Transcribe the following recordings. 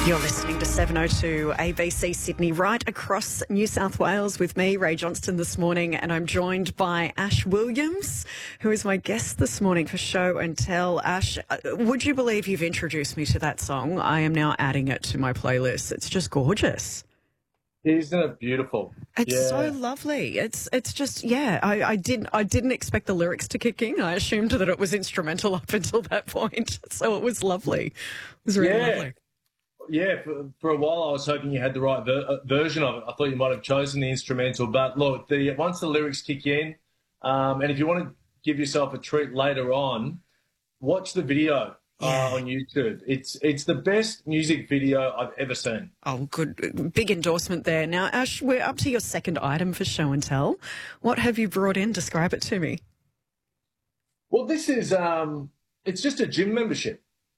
You're listening to 702 ABC Sydney, right across New South Wales with me, Ray Johnston, this morning, and I'm joined by Ash Williams, who is my guest this morning for Show and Tell. Ash, would you believe you've introduced me to that song? I am now adding it to my playlist. It's just gorgeous. Isn't it beautiful? It's so lovely. It's just, I didn't expect the lyrics to kick in. I assumed that it was instrumental up until that point, so it was lovely. It was really lovely. Yeah, for a while I was hoping you had the right version of it. I thought you might have chosen the instrumental. But look, once the lyrics kick in, and if you want to give yourself a treat later on, watch the video on YouTube. It's the best music video I've ever seen. Oh, good. Big endorsement there. Now, Ash, we're up to your second item for Show and Tell. What have you brought in? Describe it to me. Well, this is it's just a gym membership.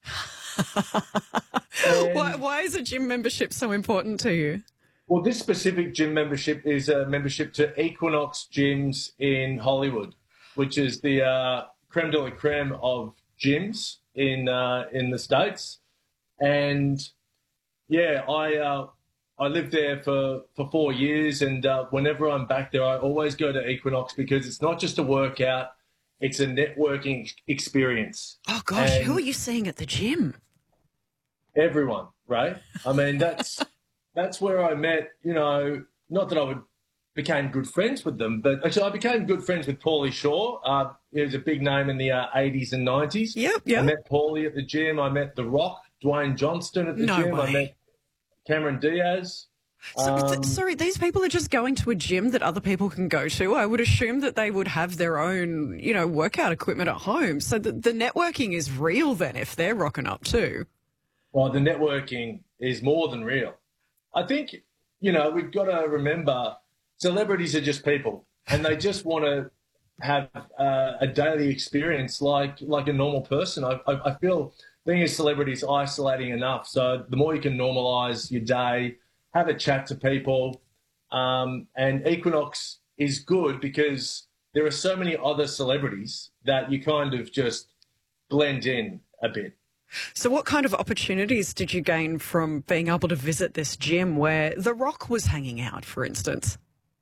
Why is a gym membership so important to you? Well, this specific gym membership is a membership to Equinox Gyms in Hollywood, which is the creme de la creme of gyms in the States. And yeah, I lived there for 4 years, and whenever I'm back there, I always go to Equinox because it's not just a workout, it's a networking experience. Oh gosh, who are you seeing at the gym? Everyone, right? I mean, that's where I met, not that I became good friends with them, but actually I became good friends with Paulie Shaw. He was a big name in the 80s and 90s. Yep. I met Paulie at the gym. I met The Rock, Dwayne Johnston at the gym. Way. I met Cameron Diaz. Sorry, these people are just going to a gym that other people can go to. I would assume that they would have their own, workout equipment at home. So the networking is real then if they're rocking up too. Well, the networking is more than real. I think, we've got to remember celebrities are just people and they just want to have a daily experience like a normal person. I feel being a celebrity is isolating enough. So the more you can normalise your day, have a chat to people, and Equinox is good because there are so many other celebrities that you kind of just blend in a bit. So what kind of opportunities did you gain from being able to visit this gym where The Rock was hanging out, for instance?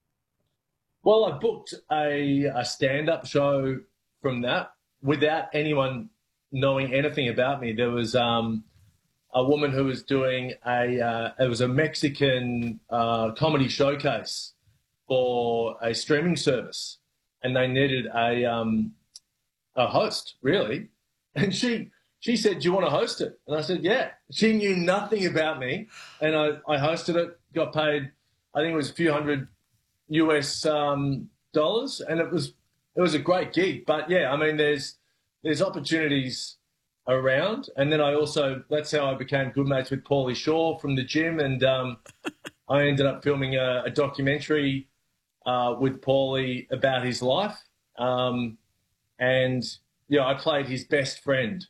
Well, I booked a stand-up show from that without anyone knowing anything about me. There was a woman who was doing it was a Mexican comedy showcase for a streaming service, and they needed a host, really. And she said, "Do you want to host it?" And I said, "Yeah." She knew nothing about me, and I hosted it, got paid, I think it was a few $100 US dollars, and it was a great gig. But yeah, I mean, there's opportunities around, and then that's how I became good mates with Paulie Shaw from the gym, and I ended up filming a documentary with Paulie about his life, and I played his best friend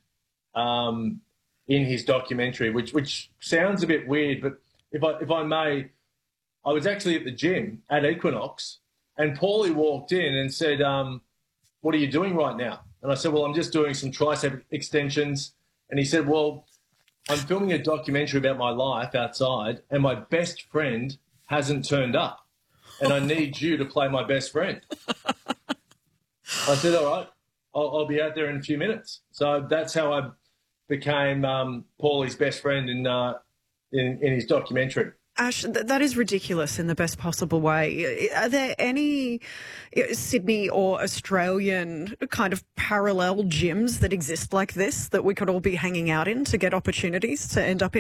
in his documentary, which sounds a bit weird, but if I may, I was actually at the gym at Equinox, and Paulie walked in and said, "What are you doing right now?" And I said, "Well, I'm just doing some tricep extensions." And he said, "Well, I'm filming a documentary about my life outside, and my best friend hasn't turned up, and I need you to play my best friend." I said, "All right, I'll be out there in a few minutes." So that's how I became Paulie's best friend in his documentary. Ash, that is ridiculous in the best possible way. Are there any Sydney or Australian kind of parallel gyms that exist like this that we could all be hanging out in to get opportunities to end up in?